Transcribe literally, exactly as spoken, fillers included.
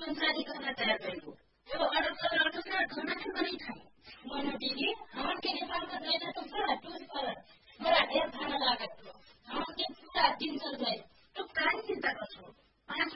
संसारी गर्न तयार भएको यो अडक अडक घना पनि था मनो दिदी हम के नेपाल का देना तो पूरा टूर पर पूरा ढेर खाना लागत हम के पूरा दिन चल